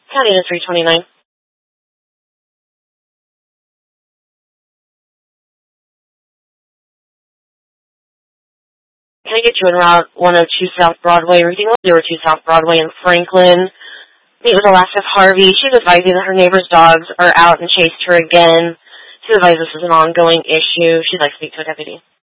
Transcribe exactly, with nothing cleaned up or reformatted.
County to three twenty-nine. Can I get you en route one oh two South Broadway, reading one oh two South Broadway in Franklin? Meet with Alaska Harvey. She's advising that her neighbor's dogs are out and chased her again. She advises this is an ongoing issue. She'd like to speak to a deputy.